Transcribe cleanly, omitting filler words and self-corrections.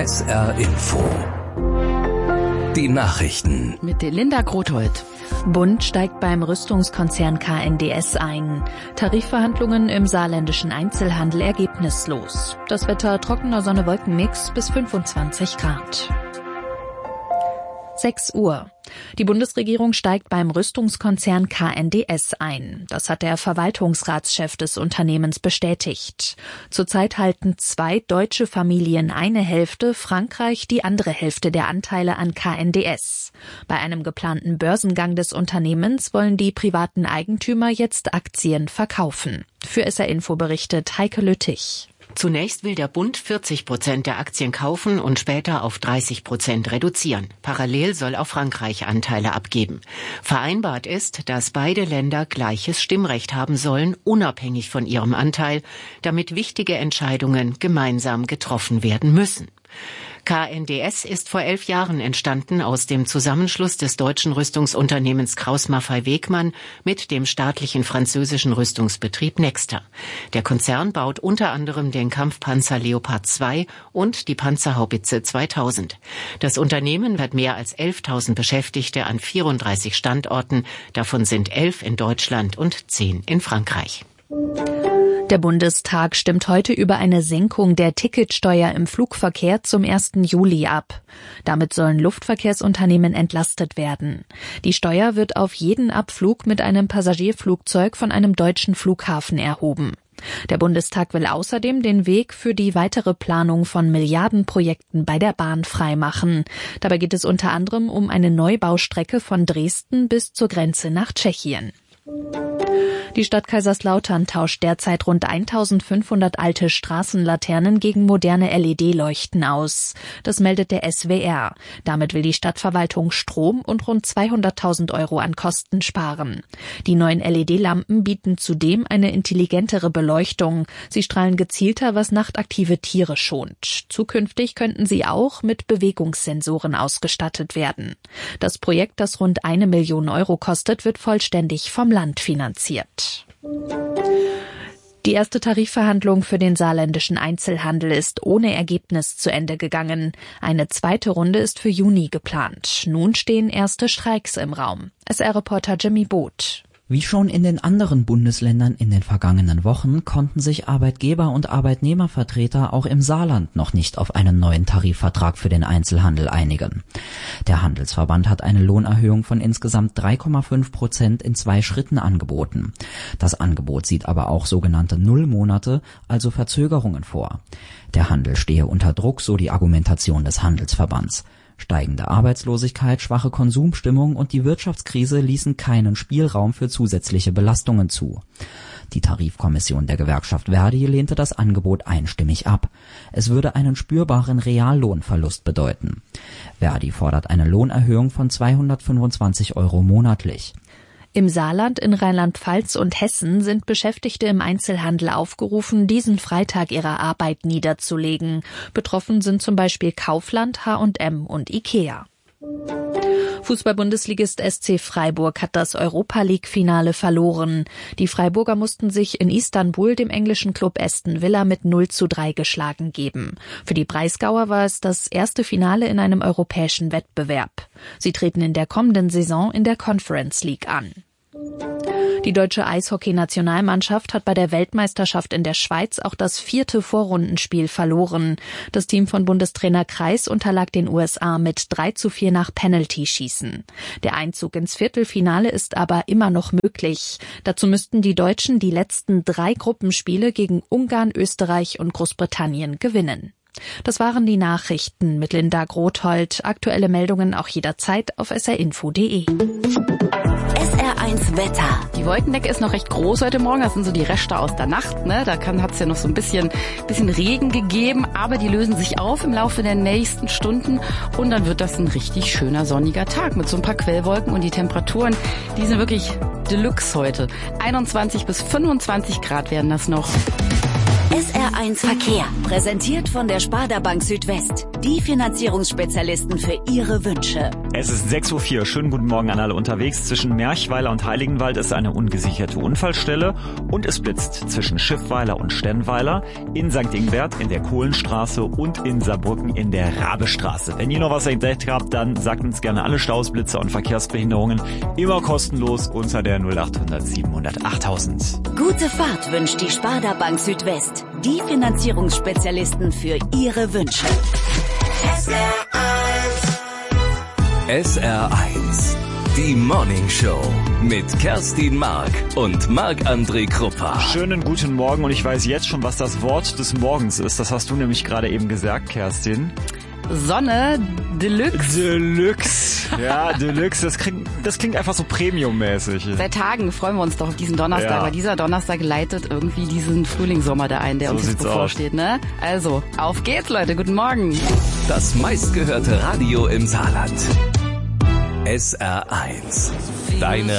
SR Info. Die Nachrichten. Mit Linda Grothold. Bund steigt beim Rüstungskonzern KNDS ein. Tarifverhandlungen im saarländischen Einzelhandel ergebnislos. Das Wetter trockener Sonne-Wolken-Mix bis 25 Grad. 6 Uhr. Die Bundesregierung steigt beim Rüstungskonzern KNDS ein. Das hat der Verwaltungsratschef des Unternehmens bestätigt. Zurzeit halten 2 deutsche Familien eine Hälfte, Frankreich die andere Hälfte der Anteile an KNDS. Bei einem geplanten Börsengang des Unternehmens wollen die privaten Eigentümer jetzt Aktien verkaufen. Für SR Info berichtet Heike Lüttich. Zunächst will der Bund 40% der Aktien kaufen und später auf 30% reduzieren. Parallel soll auch Frankreich Anteile abgeben. Vereinbart ist, dass beide Länder gleiches Stimmrecht haben sollen, unabhängig von ihrem Anteil, damit wichtige Entscheidungen gemeinsam getroffen werden müssen. KNDS ist vor 11 Jahren entstanden aus dem Zusammenschluss des deutschen Rüstungsunternehmens Krauss-Maffei-Wegmann mit dem staatlichen französischen Rüstungsbetrieb Nexter. Der Konzern baut unter anderem den Kampfpanzer Leopard 2 und die Panzerhaubitze 2000. Das Unternehmen hat mehr als 11.000 Beschäftigte an 34 Standorten, davon sind 11 in Deutschland und 10 in Frankreich. Der Bundestag stimmt heute über eine Senkung der Ticketsteuer im Flugverkehr zum 1. Juli ab. Damit sollen Luftverkehrsunternehmen entlastet werden. Die Steuer wird auf jeden Abflug mit einem Passagierflugzeug von einem deutschen Flughafen erhoben. Der Bundestag will außerdem den Weg für die weitere Planung von Milliardenprojekten bei der Bahn freimachen. Dabei geht es unter anderem um eine Neubaustrecke von Dresden bis zur Grenze nach Tschechien. Die Stadt Kaiserslautern tauscht derzeit rund 1.500 alte Straßenlaternen gegen moderne LED-Leuchten aus. Das meldet der SWR. Damit will die Stadtverwaltung Strom und rund 200.000 € an Kosten sparen. Die neuen LED-Lampen bieten zudem eine intelligentere Beleuchtung. Sie strahlen gezielter, was nachtaktive Tiere schont. Zukünftig könnten sie auch mit Bewegungssensoren ausgestattet werden. Das Projekt, das rund 1 Million € kostet, wird vollständig vom Land finanziert. Die erste Tarifverhandlung für den saarländischen Einzelhandel ist ohne Ergebnis zu Ende gegangen. Eine zweite Runde ist für Juni geplant. Nun stehen erste Streiks im Raum. SR-Reporter Jimmy Boot. Wie schon in den anderen Bundesländern in den vergangenen Wochen konnten sich Arbeitgeber- und Arbeitnehmervertreter auch im Saarland noch nicht auf einen neuen Tarifvertrag für den Einzelhandel einigen. Der Handelsverband hat eine Lohnerhöhung von insgesamt 3,5% in 2 Schritten angeboten. Das Angebot sieht aber auch sogenannte Nullmonate, also Verzögerungen vor. Der Handel stehe unter Druck, so die Argumentation des Handelsverbands. Steigende Arbeitslosigkeit, schwache Konsumstimmung und die Wirtschaftskrise ließen keinen Spielraum für zusätzliche Belastungen zu. Die Tarifkommission der Gewerkschaft Verdi lehnte das Angebot einstimmig ab. Es würde einen spürbaren Reallohnverlust bedeuten. Verdi fordert eine Lohnerhöhung von 225 € monatlich. Im Saarland, in Rheinland-Pfalz und Hessen sind Beschäftigte im Einzelhandel aufgerufen, diesen Freitag ihre Arbeit niederzulegen. Betroffen sind zum Beispiel Kaufland, H&M und Ikea. Fußball-Bundesligist SC Freiburg hat das Europa-League-Finale verloren. Die Freiburger mussten sich in Istanbul dem englischen Club Aston Villa mit 0:3 geschlagen geben. Für die Breisgauer war es das erste Finale in einem europäischen Wettbewerb. Sie treten in der kommenden Saison in der Conference League an. Die deutsche Eishockey-Nationalmannschaft hat bei der Weltmeisterschaft in der Schweiz auch das 4. Vorrundenspiel verloren. Das Team von Bundestrainer Kreis unterlag den USA mit 3:4 nach Penalty-Schießen. Der Einzug ins Viertelfinale ist aber immer noch möglich. Dazu müssten die Deutschen die letzten 3 Gruppenspiele gegen Ungarn, Österreich und Großbritannien gewinnen. Das waren die Nachrichten mit Linda Grothold. Aktuelle Meldungen auch jederzeit auf srinfo.de. SR1 Wetter. Die Wolkendecke ist noch recht groß heute Morgen. Das sind so die Reste aus der Nacht. Da hat's ja noch so ein bisschen Regen gegeben. Aber die lösen sich auf im Laufe der nächsten Stunden. Und dann wird das ein richtig schöner sonniger Tag mit so ein paar Quellwolken. Und die Temperaturen, die sind wirklich Deluxe heute. 21 bis 25 Grad werden das noch. SR1 Verkehr, präsentiert von der Sparda Bank Südwest. Die Finanzierungsspezialisten für Ihre Wünsche. Es ist 6:04 Uhr. Schönen guten Morgen an alle unterwegs. Zwischen Merchweiler und Heiligenwald ist eine ungesicherte Unfallstelle und es blitzt zwischen Schiffweiler und Stennweiler, in St. Ingbert, in der Kohlenstraße und in Saarbrücken in der Rabestraße. Wenn ihr noch was entdeckt habt, dann sagt uns gerne alle Staus, Blitzer und Verkehrsbehinderungen immer kostenlos unter der 0800 700 8000. Gute Fahrt wünscht die Sparda Bank Südwest. Die Finanzierungsspezialisten für Ihre Wünsche. SR1, die Morning Show mit Kerstin Mark und Marc-André Kruppa. Schönen guten Morgen und ich weiß jetzt schon, was das Wort des Morgens ist. Das hast du nämlich gerade eben gesagt, Kerstin. Sonne Deluxe. Deluxe. Ja, Deluxe. Das klingt einfach so Premium-mäßig. Seit Tagen freuen wir uns doch auf diesen Donnerstag, Ja. weil dieser Donnerstag leitet irgendwie diesen Frühlingssommer da ein, der So uns jetzt sieht's bevorsteht, ne? Also, auf geht's, Leute. Guten Morgen. Das meistgehörte Radio im Saarland. SR1, deine